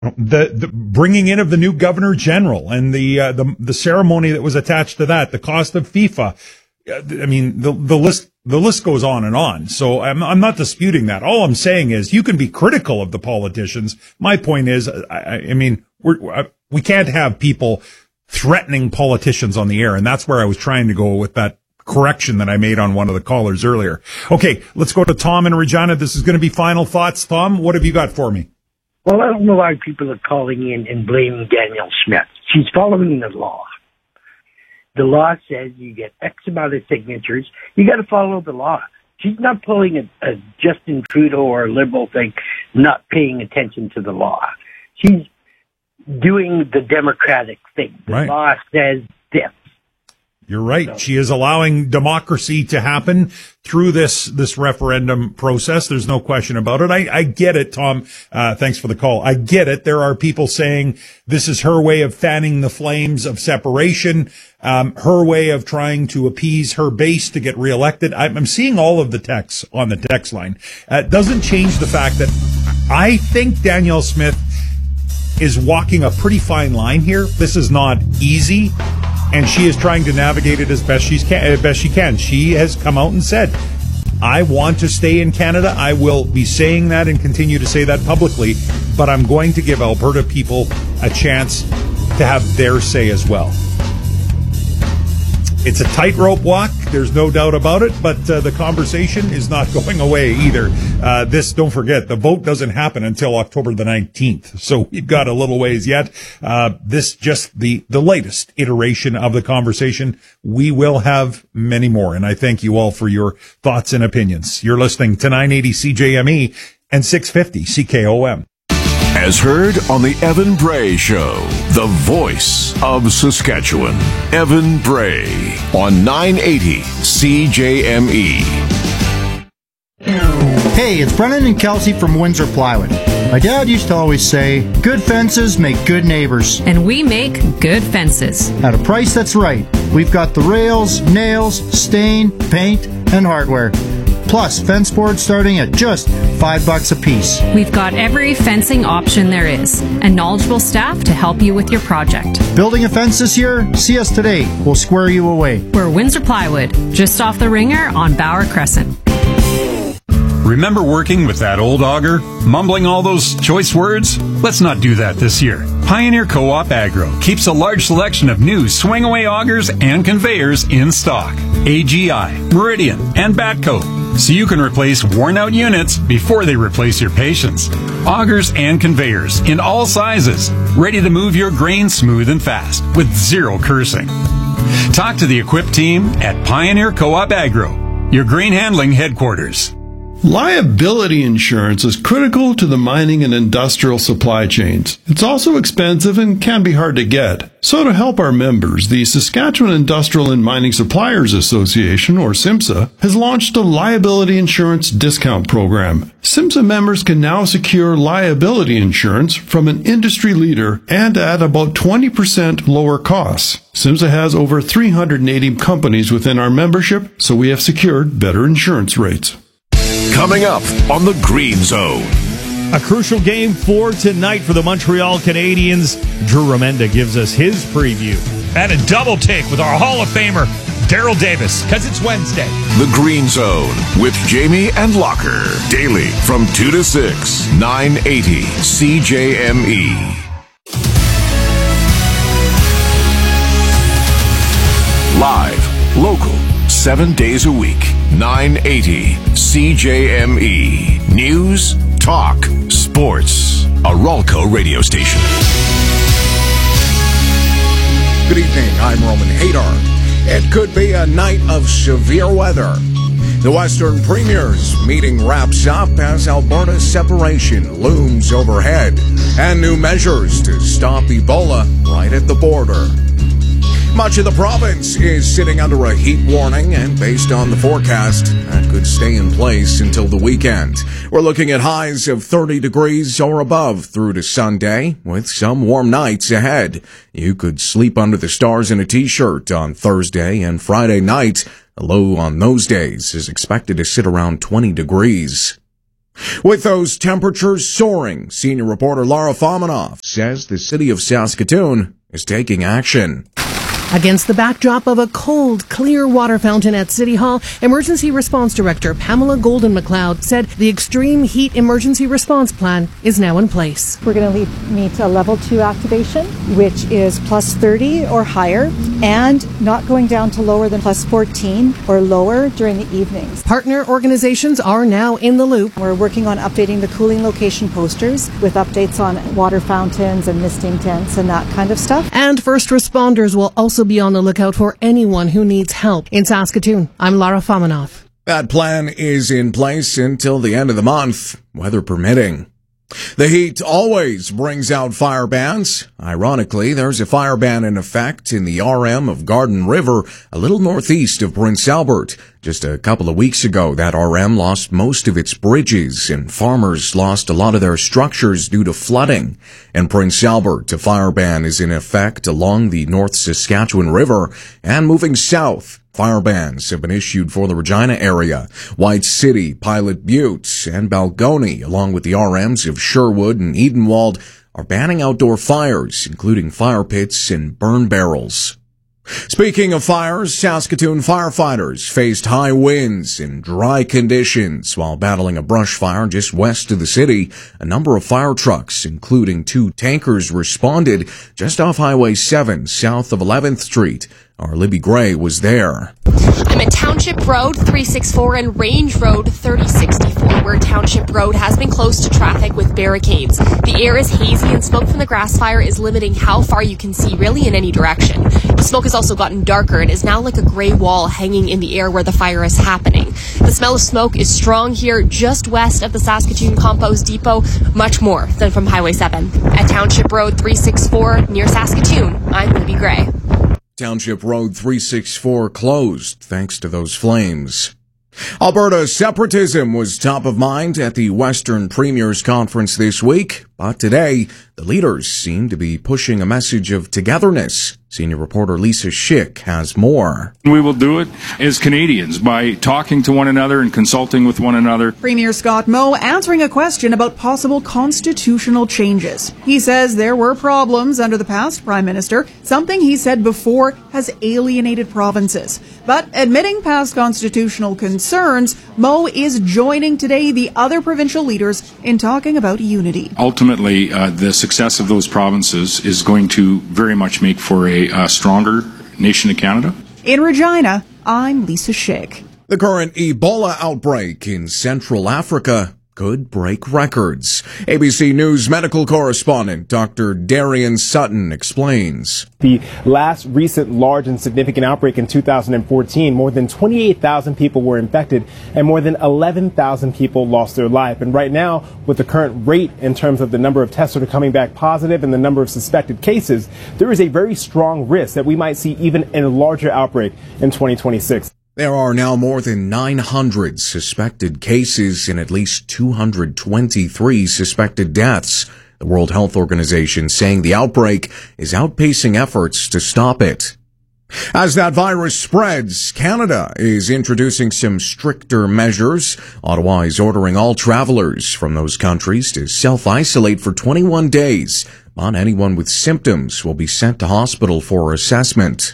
The bringing in of the new governor general and the ceremony that was attached to that, the cost of FIFA. I mean, the list goes on and on. So I'm not disputing that. All I'm saying is you can be critical of the politicians. My point is, I mean, we can't have people threatening politicians on the air. And that's where I was trying to go with that correction that I made on one of the callers earlier. Okay, let's go to Tom in Regina. This is going to be final thoughts. Tom, what have you got for me? Well, I don't know why people are calling in and blaming Danielle Smith. She's following the law. The law says you get X amount of signatures. You got to follow the law. She's not pulling a Justin Trudeau or a Liberal thing, not paying attention to the law. She's doing the Democratic thing. The law says this. You're right. She is allowing democracy to happen through this referendum process. There's no question about it. I get it, Tom. Thanks for the call. I get it. There are people saying this is her way of fanning the flames of separation, her way of trying to appease her base to get reelected. I'm seeing all of the texts on the text line. It doesn't change the fact that I think Danielle Smith is walking a pretty fine line here. This is not easy. And she is trying to navigate it as best she can. She has come out and said, I want to stay in Canada. I will be saying that and continue to say that publicly, but I'm going to give Alberta people a chance to have their say as well. It's a tightrope walk. There's no doubt about it, but the conversation is not going away either. Don't forget, the vote doesn't happen until October the 19th. So we've got a little ways yet. This just the latest iteration of the conversation. We will have many more. And I thank you all for your thoughts and opinions. You're listening to 980 CJME and 650 CKOM. As heard on the Evan Bray Show, the voice of Saskatchewan. Evan Bray on 980 CJME. Hey, it's Brennan and Kelsey from Windsor Plywood. My dad used to always say, good fences make good neighbors. And we make good fences. At a price that's right. We've got the rails, nails, stain, paint, and hardware. Plus, fence boards starting at just $5 a piece. We've got every fencing option there is, and knowledgeable staff to help you with your project. Building a fence this year? See us today. We'll square you away. We're Windsor Plywood, just off the Ringer on Bauer Crescent. Remember working with that old auger? Mumbling all those choice words? Let's not do that this year. Pioneer Co-op Agro keeps a large selection of new swing-away augers and conveyors in stock. AGI, Meridian, and Batco, so you can replace worn-out units before they replace your patience. Augers and conveyors in all sizes, ready to move your grain smooth and fast with zero cursing. Talk to the equipped team at Pioneer Co-op Agro, your grain handling headquarters. Liability insurance is critical to the mining and industrial supply chains. It's also expensive and can be hard to get. So to help our members, the Saskatchewan Industrial and Mining Suppliers Association, or SIMSA, has launched a liability insurance discount program. SIMSA members can now secure liability insurance from an industry leader and at about 20% lower costs. SIMSA has over 380 companies within our membership, so we have secured better insurance rates. Coming up on the Green Zone. A crucial game for tonight for the Montreal Canadiens. Drew Remenda gives us his preview. And a double take with our Hall of Famer, Daryl Davis, because it's Wednesday. The Green Zone with Jamie and Locker. Daily from 2 to 6, 980 CJME. Live, local, 7 days a week. 980 CJME. News, talk, sports. A Ralco radio station. Good evening, I'm Roman Hadar. It could be a night of severe weather. The Western Premier's meeting wraps up as Alberta's separation looms overhead, and new measures to stop Ebola right at the border. Much of the province is sitting under a heat warning, and based on the forecast, that could stay in place until the weekend. We're looking at highs of 30 degrees or above through to Sunday, with some warm nights ahead. You could sleep under the stars in a t-shirt on Thursday and Friday night. The low on those days is expected to sit around 20 degrees. With those temperatures soaring, senior reporter Lara Famanoff says the city of Saskatoon is taking action. Against the backdrop of a cold, clear water fountain at City Hall, Emergency Response Director Pamela Golden-McLeod said the extreme heat emergency response plan is now in place. We're going to meet a level 2 activation, which is plus 30 or higher, and not going down to lower than plus 14 or lower during the evenings. Partner organizations are now in the loop. We're working on updating the cooling location posters with updates on water fountains and misting tents and that kind of stuff. And first responders will also be on the lookout for anyone who needs help. In Saskatoon, I'm Lara Famanoff. That plan is in place until the end of the month, weather permitting. The heat always brings out fire bans. Ironically, there's a fire ban in effect in the RM of Garden River, a little northeast of Prince Albert. Just a couple of weeks ago, that RM lost most of its bridges, and farmers lost a lot of their structures due to flooding. In Prince Albert, a fire ban is in effect along the North Saskatchewan River, and moving south, fire bans have been issued for the Regina area, White City, Pilot Butte, and Balgony, along with the RMs of Sherwood and Edenwald, are banning outdoor fires, including fire pits and burn barrels. Speaking of fires, Saskatoon firefighters faced high winds and dry conditions while battling a brush fire just west of the city. A number of fire trucks, including 2 tankers, responded just off Highway 7 south of 11th Street. Our Libby Gray was there. I'm at Township Road 364 and Range Road 3064, where Township Road has been closed to traffic with barricades. The air is hazy and smoke from the grass fire is limiting how far you can see really in any direction. The smoke has also gotten darker and is now like a gray wall hanging in the air where the fire is happening. The smell of smoke is strong here just west of the Saskatoon Compost Depot, much more than from Highway 7. At Township Road 364 near Saskatoon, I'm Libby Gray. Township Road 364 closed thanks to those flames. Alberta separatism was top of mind at the Western Premiers Conference this week, but today the leaders seem to be pushing a message of togetherness. Senior reporter Lisa Schick has more. We will do it as Canadians by talking to one another and consulting with one another. Premier Scott Moe answering a question about possible constitutional changes. He says there were problems under the past Prime Minister, something he said before has alienated provinces. But admitting past constitutional concerns, Moe is joining today the other provincial leaders in talking about unity. Ultimately, the success of those provinces is going to very much make for a stronger nation of Canada. In Regina, I'm Lisa Schick. The current Ebola outbreak in Central Africa could break records. ABC News medical correspondent Dr. Darian Sutton explains. The last recent large and significant outbreak in 2014, more than 28,000 people were infected and more than 11,000 people lost their life. And right now, with the current rate in terms of the number of tests that are coming back positive and the number of suspected cases, there is a very strong risk that we might see even a larger outbreak in 2026. There are now more than 900 suspected cases and at least 223 suspected deaths. The World Health Organization saying the outbreak is outpacing efforts to stop it. As that virus spreads, Canada is introducing some stricter measures. Ottawa is ordering all travelers from those countries to self-isolate for 21 days. But anyone with symptoms will be sent to hospital for assessment.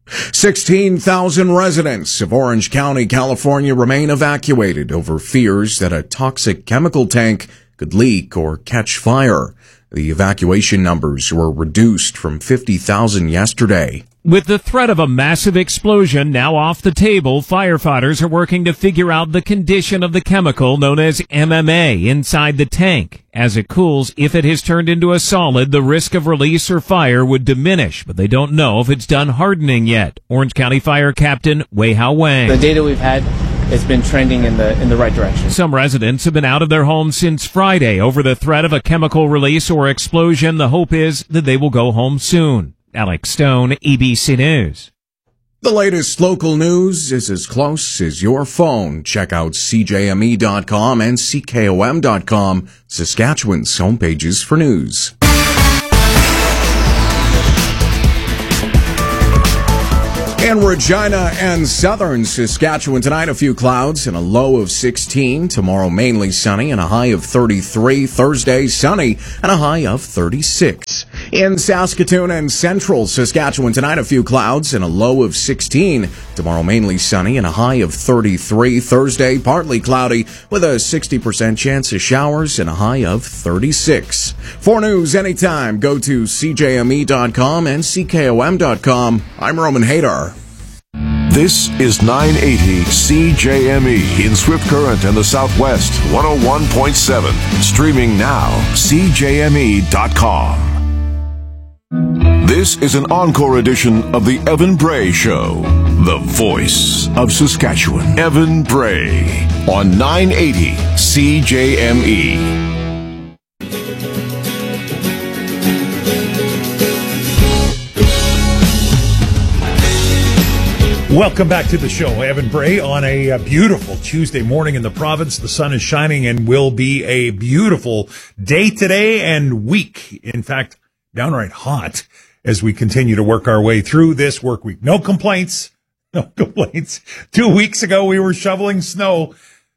16,000 residents of Orange County, California remain evacuated over fears that a toxic chemical tank could leak or catch fire. The evacuation numbers were reduced from 50,000 yesterday. With the threat of a massive explosion now off the table, firefighters are working to figure out the condition of the chemical known as MMA inside the tank. As it cools, if it has turned into a solid, the risk of release or fire would diminish, but they don't know if it's done hardening yet. Orange County Fire Captain Wei Hao Wang. The data we've had has been trending in the right direction. Some residents have been out of their homes since Friday over the threat of a chemical release or explosion. The hope is that they will go home soon. Alex Stone, ABC News. The latest local news is as close as your phone. Check out CJME.com and CKOM.com, Saskatchewan's homepages for news. And Regina and southern Saskatchewan tonight, a few clouds and a low of 16. Tomorrow, mainly sunny and a high of 33. Thursday, sunny and a high of 36. In Saskatoon and central Saskatchewan tonight, a few clouds and a low of 16. Tomorrow, mainly sunny and a high of 33. Thursday, partly cloudy with a 60% chance of showers and a high of 36. For news anytime, go to CJME.com and CKOM.com. I'm Roman Hadar. This is 980 CJME in Swift Current and the Southwest, 101.7. Streaming now, CJME.com. This is an encore edition of the Evan Bray Show, the voice of Saskatchewan. Evan Bray on 980 CJME. Welcome back to the show. Evan Bray on a beautiful Tuesday morning in the province. The sun is shining and will be a beautiful day today and week. In fact, downright hot as we continue to work our way through this work week. No complaints. No complaints. 2 weeks ago, we were shoveling snow.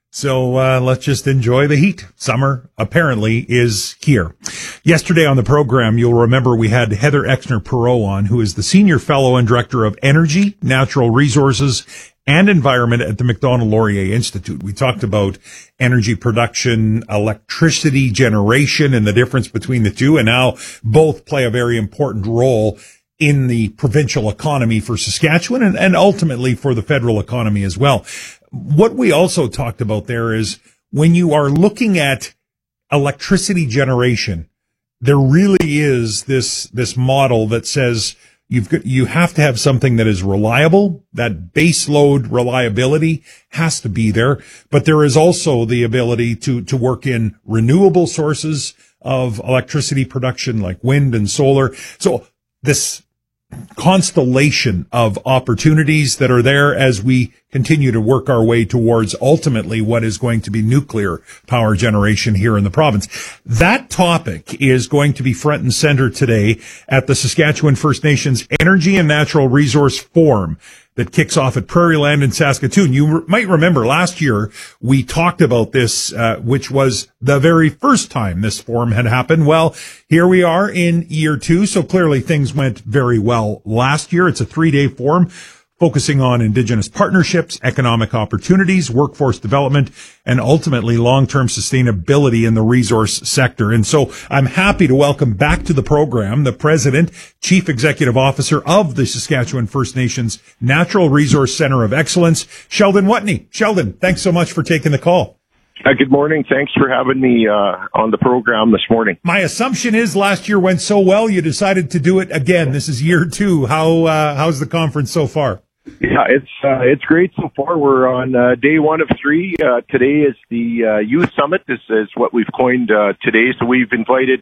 So let's just enjoy the heat. Summer apparently is here. Yesterday on the program, you'll remember we had Heather Exner-Perot on, who is the Senior Fellow and Director of Energy, Natural Resources, and Environment at the Macdonald-Laurier Institute. We talked about energy production, electricity generation, and the difference between the two, and how both play a very important role in the provincial economy for Saskatchewan and ultimately for the federal economy as well. What we also talked about there is when you are looking at electricity generation, there really is this model that says you have to have something that is reliable. That base load reliability has to be there, but there is also the ability to work in renewable sources of electricity production like wind and solar. So this constellation of opportunities that are there as we continue to work our way towards ultimately what is going to be nuclear power generation here in the province. That topic is going to be front and center today at the Saskatchewan First Nations Energy and Natural Resource Forum that kicks off at Prairieland in Saskatoon. You might remember last year we talked about this, which was the very first time this forum had happened. Well, here we are in year 2, so clearly things went very well last year. It's a 3-day forum focusing on Indigenous partnerships, economic opportunities, workforce development, and ultimately long-term sustainability in the resource sector. And so I'm happy to welcome back to the program the President, Chief Executive Officer of the Saskatchewan First Nations Natural Resource Centre of Excellence, Sheldon Watney. Sheldon, thanks so much for taking the call. Good morning. Thanks for having me on the program this morning. My assumption is last year went so well, you decided to do it again. This is year 2. How's the conference so far? Yeah, it's great so far. We're on day 1 of 3. Today is the Youth Summit. This is what we've coined today. So we've invited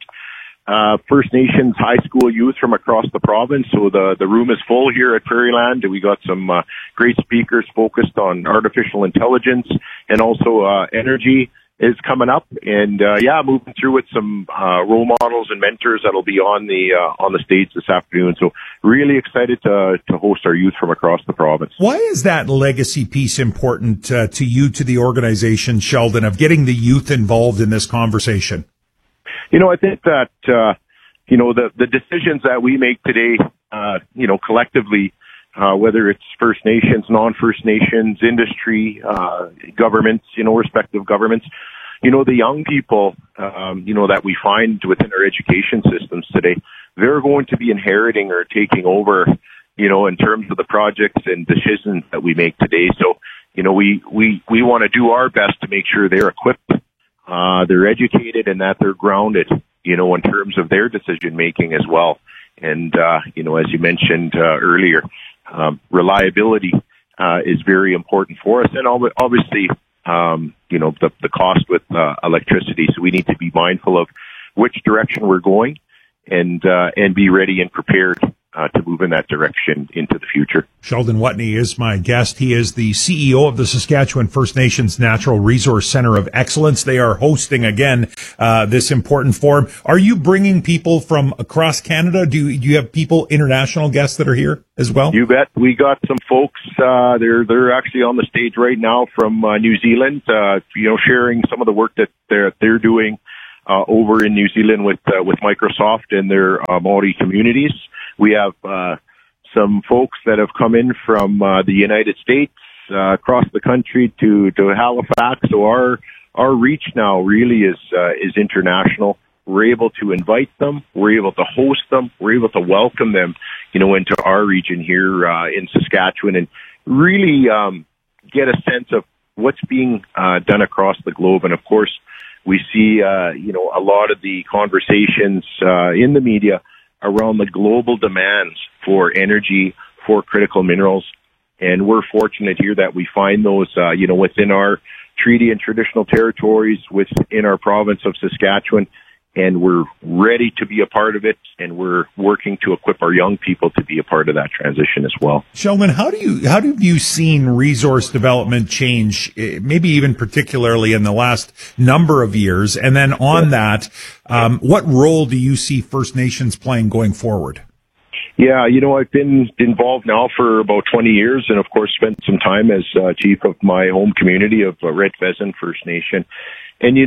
First Nations high school youth from across the province. So the room is full here at Prairieland. We got some great speakers focused on artificial intelligence and also energy is coming up, and moving through with some role models and mentors that'll be on the stage this afternoon. So really excited to host our youth from across the province. Why is that legacy piece important to you, to the organization, Sheldon, of getting the youth involved in this conversation? I think that the decisions that we make today, collectively, whether it's First Nations, non-First Nations, industry, governments, respective governments, the young people, that we find within our education systems today, they're going to be inheriting or taking over, in terms of the projects and decisions that we make today. So, we want to do our best to make sure they're equipped, they're educated, and that they're grounded, in terms of their decision making as well. And, as you mentioned earlier, reliability is very important for us, and obviously, the cost with electricity. So we need to be mindful of which direction we're going, and be ready and prepared to move in that direction into the future. Sheldon Whitney is my guest. He is the CEO of the Saskatchewan First Nations Natural Resource Center of Excellence. They are hosting again this important forum. Are you bringing people from across Canada? Do you have people, international guests that are here as well? You bet. We got some folks. They're actually on the stage right now from New Zealand. Sharing some of the work that they're doing over in New Zealand with Microsoft and their Maori communities. We have some folks that have come in from the United States across the country to Halifax. So our reach now really is international. We're able to invite them. We're able to host them. We're able to welcome them, into our region here in Saskatchewan, and really get a sense of what's being done across the globe. And of course, we see a lot of the conversations in the media around the global demands for energy, for critical minerals. And we're fortunate here that we find those, within our treaty and traditional territories within our province of Saskatchewan. And we're ready to be a part of it. And we're working to equip our young people to be a part of that transition as well. Sheldon, how have you seen resource development change, maybe even particularly in the last number of years? And then on that, what role do you see First Nations playing going forward? Yeah, I've been involved now for about 20 years, and of course spent some time as chief of my home community of Red Pheasant First Nation. And,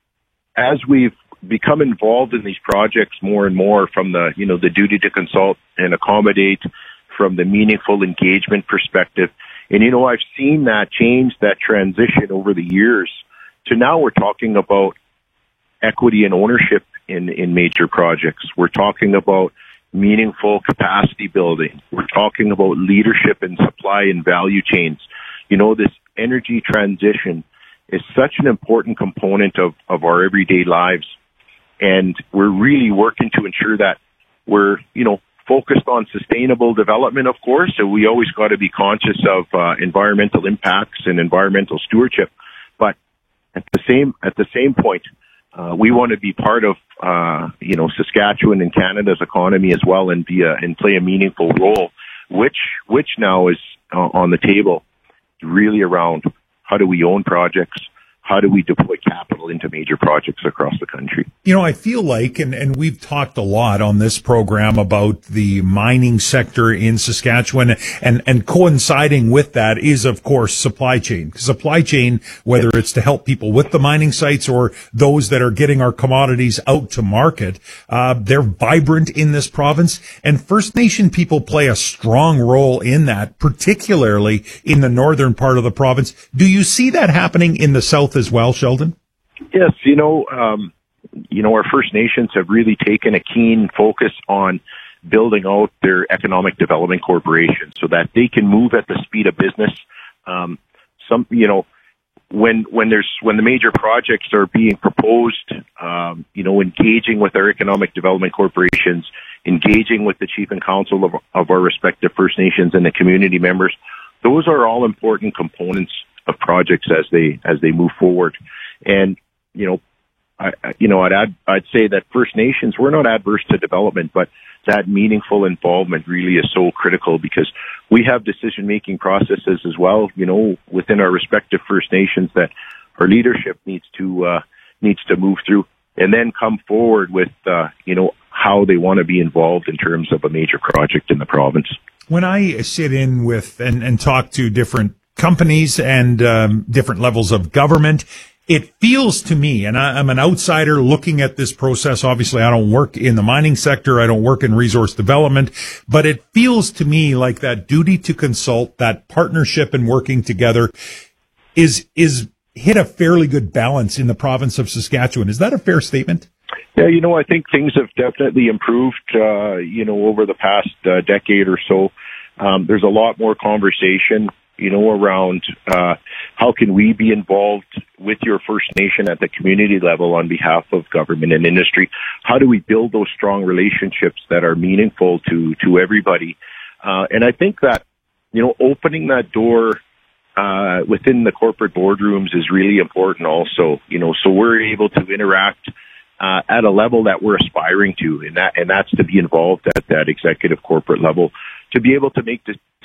as we've become involved in these projects more and more, from the duty to consult and accommodate, from the meaningful engagement perspective. And, I've seen that change, that transition over the years to now we're talking about equity and ownership in major projects. We're talking about meaningful capacity building. We're talking about leadership in supply and value chains. This energy transition is such an important component of our everyday lives. And we're really working to ensure that we're, focused on sustainable development, of course. So we always got to be conscious of environmental impacts and environmental stewardship. But at the same point, we want to be part of, Saskatchewan and Canada's economy as well, and play a meaningful role, which now is on the table, really around how do we own projects, how do we deploy capital into major projects across the country. I feel like, and we've talked a lot on this program about the mining sector in Saskatchewan, and coinciding with that is, of course, supply chain. Supply chain, whether it's to help people with the mining sites or those that are getting our commodities out to market, they're vibrant in this province, and First Nation people play a strong role in that, particularly in the northern part of the province. Do you see that happening in the south as well, Sheldon? Yes, our First Nations have really taken a keen focus on building out their economic development corporations so that they can move at the speed of business. When the major projects are being proposed, engaging with our economic development corporations, engaging with the chief and council of our respective First Nations and the community members, those are all important components of projects as they move forward. And I'd say that First Nations, we're not adverse to development, but that meaningful involvement really is so critical, because we have decision-making processes as well, within our respective First Nations that our leadership needs to move through, and then come forward with, how they want to be involved in terms of a major project in the province. When I sit in with and talk to different companies and different levels of government, it feels to me, and I'm an outsider looking at this process. Obviously, I don't work in the mining sector. I don't work in resource development, but it feels to me like that duty to consult, that partnership and working together is hit a fairly good balance in the province of Saskatchewan. Is that a fair statement? Yeah, I think things have definitely improved, over the past decade or so. There's a lot more conversation, around how can we be involved with your First Nation at the community level on behalf of government and industry? How do we build those strong relationships that are meaningful to everybody? And I think that, opening that door within the corporate boardrooms is really important also, so we're able to interact at a level that we're aspiring to, and that's to be involved at that executive corporate level, to be able to make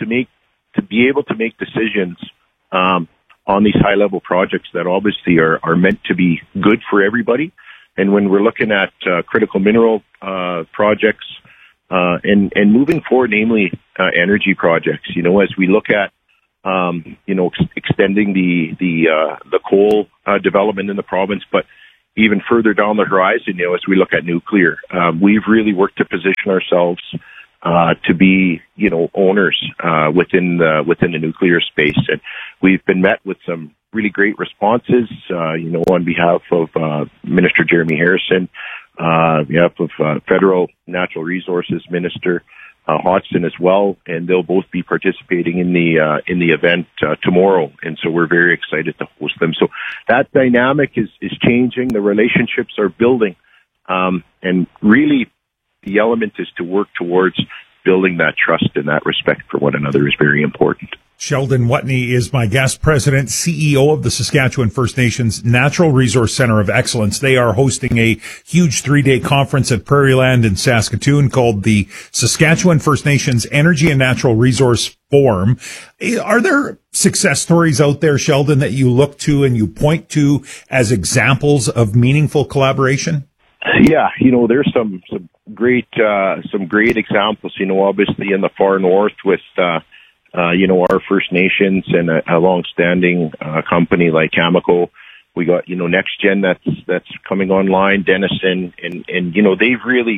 decisions on these high level projects that obviously are meant to be good for everybody. And when we're looking at critical mineral projects and moving forward, namely energy projects, as we look at extending the coal development in the province, but even further down the horizon, as we look at nuclear, we've really worked to position ourselves to be, owners within the nuclear space, and we've been met with some really great responses. On behalf of Minister Jeremy Harrison, on behalf of Federal Natural Resources Minister Hodgson as well, and they'll both be participating in the event tomorrow, and so we're very excited to host them. So that dynamic is changing. The relationships are building, and really the element is to work towards building that trust and that respect for one another is very important. Sheldon Whitney is my guest, President, CEO of the Saskatchewan First Nations Natural Resource Center of Excellence. They are hosting a huge 3-day conference at Prairieland in Saskatoon called the Saskatchewan First Nations Energy and Natural Resource Forum. Are there success stories out there, Sheldon, that you look to and you point to as examples of meaningful collaboration? Yeah, there's some great examples, obviously in the far north with, our First Nations and a long-standing company like Cameco. We got, NextGen that's coming online, Denison, and they've really,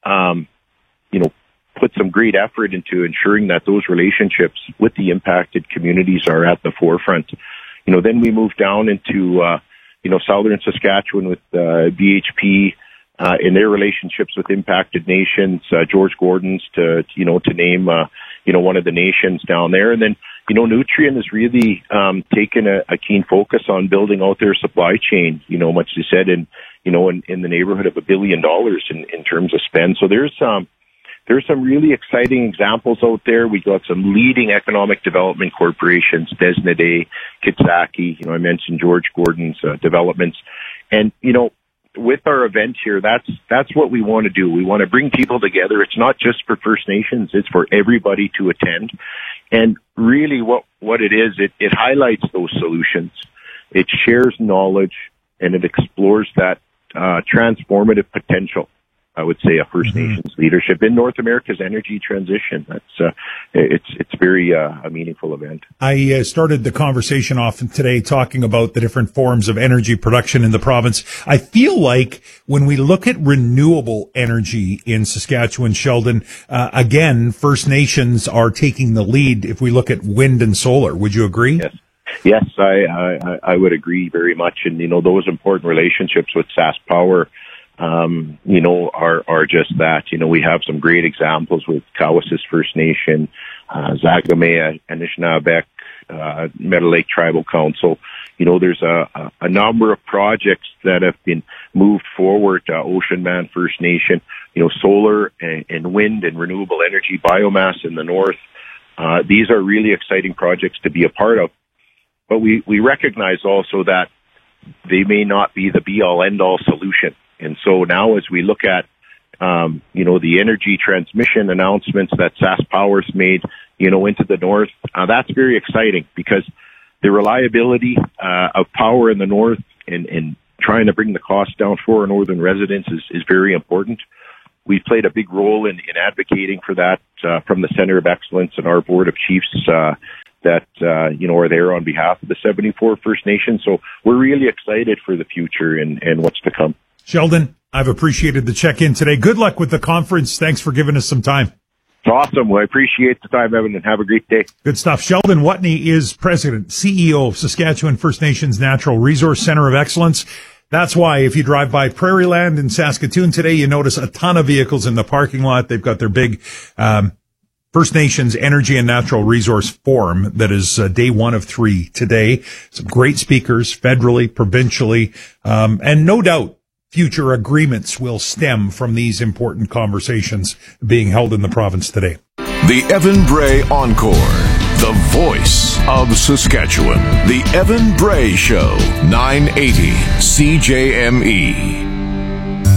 put some great effort into ensuring that those relationships with the impacted communities are at the forefront. Then we move down into, southern Saskatchewan with BHP, in their relationships with impacted nations, George Gordon's to name, one of the nations down there. And then, Nutrien has really, taken a keen focus on building out their supply chain, much as you said, in the neighborhood of $1 billion in terms of spend. So there's some really exciting examples out there. We got some leading economic development corporations, Desnodé, Kitsaki, I mentioned George Gordon's, developments. And, with our event here, that's what we want to do. We want to bring people together. It's not just for First Nations, it's for everybody to attend. And really what it is, it highlights those solutions. It shares knowledge and it explores that transformative potential, I would say, a First Nations leadership in North America's energy transition. That's it's very a meaningful event. I started the conversation off today talking about the different forms of energy production in the province. I feel like when we look at renewable energy in Saskatchewan, Sheldon, again, First Nations are taking the lead if we look at wind and solar. Would you agree? Yes, I would agree very much. And, those important relationships with SaskPower, are just that. We have some great examples with Cowessess First Nation, Zagamea, Anishinaabe, Meadow Lake Tribal Council. There's a number of projects that have been moved forward, Ocean Man First Nation, solar and wind and renewable energy, biomass in the north. These are really exciting projects to be a part of. But we recognize also that they may not be the be-all, end-all solution. And so now as we look at, the energy transmission announcements that SaskPower's made, into the north, that's very exciting because the reliability of power in the north and trying to bring the cost down for our northern residents is very important. We've played a big role in advocating for that from the Center of Excellence and our Board of Chiefs that are there on behalf of the 74 First Nations. So we're really excited for the future and what's to come. Sheldon, I've appreciated the check-in today. Good luck with the conference. Thanks for giving us some time. Awesome. Well, I appreciate the time, Evan, and have a great day. Good stuff. Sheldon Whitney is President, CEO of Saskatchewan First Nations Natural Resource Center of Excellence. That's why if you drive by Prairieland in Saskatoon today, you notice a ton of vehicles in the parking lot. They've got their big First Nations Energy and Natural Resource Forum that is day 1 of 3 today. Some great speakers federally, provincially, and no doubt future agreements will stem from these important conversations being held in the province today. The Evan Bray Encore, the voice of Saskatchewan. The Evan Bray Show, 980 CJME.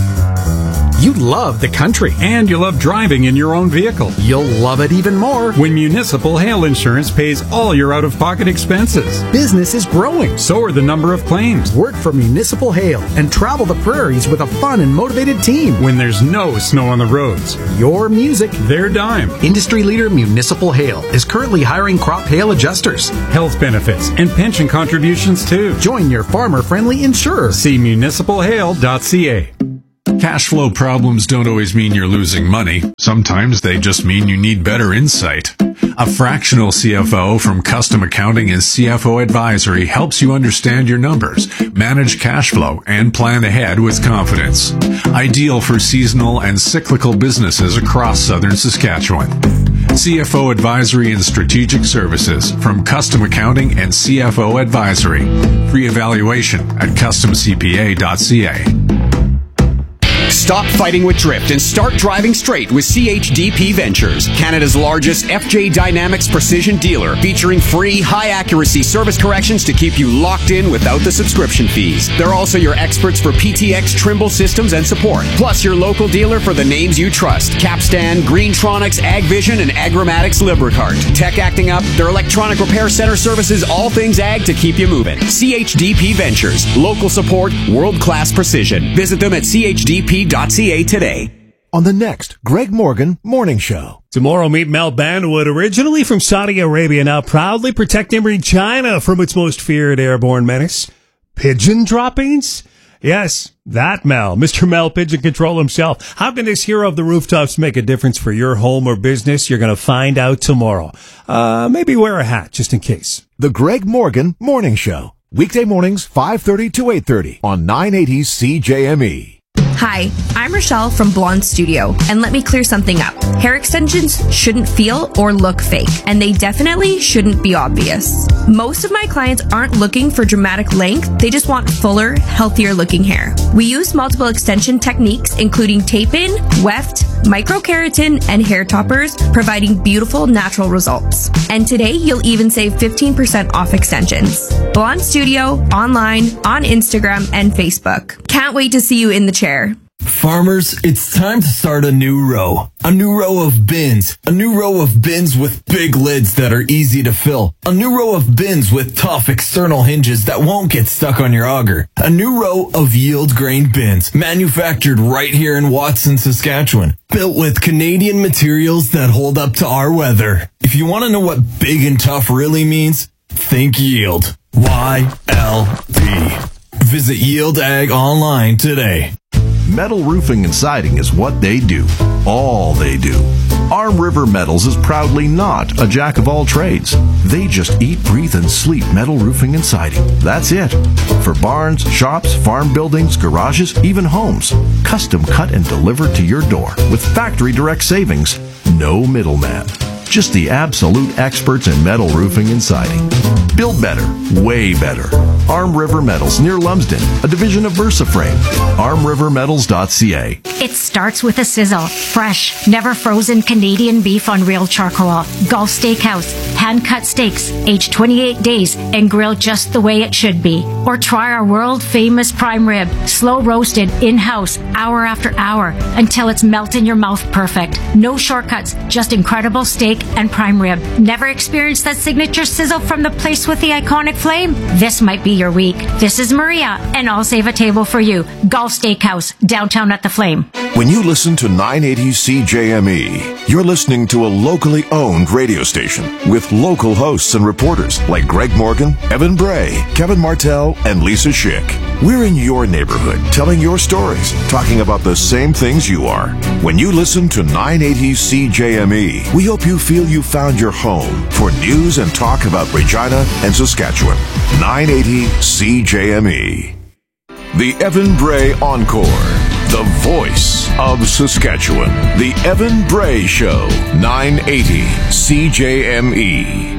You love the country. And you love driving in your own vehicle. You'll love it even more when Municipal Hail Insurance pays all your out-of-pocket expenses. Business is growing. So are the number of claims. Work for Municipal Hail and travel the prairies with a fun and motivated team. When there's no snow on the roads. Your music, their dime. Industry leader Municipal Hail is currently hiring crop hail adjusters. Health benefits and pension contributions too. Join your farmer-friendly insurer. See municipalhail.ca. Cash flow problems don't always mean you're losing money. Sometimes they just mean you need better insight. A fractional CFO from Custom Accounting and CFO Advisory helps you understand your numbers, manage cash flow, and plan ahead with confidence. Ideal for seasonal and cyclical businesses across southern Saskatchewan. CFO Advisory and Strategic Services from Custom Accounting and CFO Advisory. Free evaluation at customcpa.ca. Stop fighting with drift and start driving straight with CHDP Ventures, Canada's largest FJ Dynamics precision dealer, featuring free, high-accuracy service corrections to keep you locked in without the subscription fees. They're also your experts for PTX Trimble systems and support, plus your local dealer for the names you trust: Capstan, Greentronics, AgVision, and Agramatics Lubricart. Tech acting up, their electronic repair center services all things ag to keep you moving. CHDP Ventures, local support, world-class precision. Visit them at CHDP.ca today. On the next Greg Morgan Morning Show. Tomorrow, meet Mel Banwood, originally from Saudi Arabia, now proudly protecting Regina from its most feared airborne menace, pigeon droppings. Yes, that Mel, Mr. Mel Pigeon Control himself. How can this hero of the rooftops make a difference for your home or business? You're going to find out tomorrow. Maybe wear a hat just in case. The Greg Morgan Morning Show. Weekday mornings, 5:30 to 8:30 on 980 CJME. Hi, I'm Rochelle from Blonde Studio, and let me clear something up. Hair extensions shouldn't feel or look fake, and they definitely shouldn't be obvious. Most of my clients aren't looking for dramatic length, they just want fuller, healthier looking hair. We use multiple extension techniques, including tape-in, weft, microkeratin, and hair toppers, providing beautiful natural results. And today, you'll even save 15% off extensions. Blonde Studio, online, on Instagram, and Facebook. Can't wait to see you in the chair. Farmers, it's time to start a new row. A new row of bins. A new row of bins with big lids that are easy to fill. A new row of bins with tough external hinges that won't get stuck on your auger. A new row of yield grain bins, manufactured right here in Watson, Saskatchewan. Built with Canadian materials that hold up to our weather. If you want to know what big and tough really means, think yield. YLD. Visit Yield Ag online today. Metal roofing and siding is what they do. All they do. Arm River Metals is proudly not a jack of all trades. They just eat, breathe, and sleep metal roofing and siding. That's it. For barns, shops, farm buildings, garages, even homes. Custom cut and delivered to your door with factory direct savings. No middleman. Just the absolute experts in metal roofing and siding. Build better, way better. Arm River Metals near Lumsden, a division of VersaFrame. ArmRiverMetals.ca. It starts with a sizzle. Fresh, never frozen Canadian beef on real charcoal. Gulf Steakhouse. Hand-cut steaks, aged 28 days and grilled just the way it should be. Or try our world-famous prime rib. Slow roasted, in-house, hour after hour, until it's melt in your mouth perfect. No shortcuts, just incredible steak and prime rib. Never experienced that signature sizzle from the place with the iconic flame? This might be your week. This is Maria, and I'll save a table for you. Gulf Steakhouse, downtown at the Flame. When you listen to 980 CJME, you're listening to a locally owned radio station with local hosts and reporters like Greg Morgan, Evan Bray, Kevin Martell, and Lisa Schick. We're in your neighborhood, telling your stories, talking about the same things you are. When you listen to 980 CJME, we hope you feel you found your home for news and talk about Regina and Saskatchewan. 980 CJME. The Evan Bray Encore. The voice of Saskatchewan. The Evan Bray Show. 980 CJME.